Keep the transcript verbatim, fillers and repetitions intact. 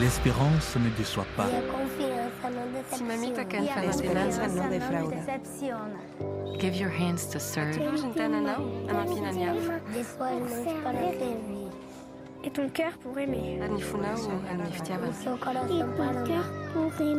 l'espérance ne déçoit pas. Si mamita kan La esperanza no defrauda. Give your hands to serve. Et ton cœur pour aimer. Adnifunau, adniftiava. Et ton cœur pour aimer.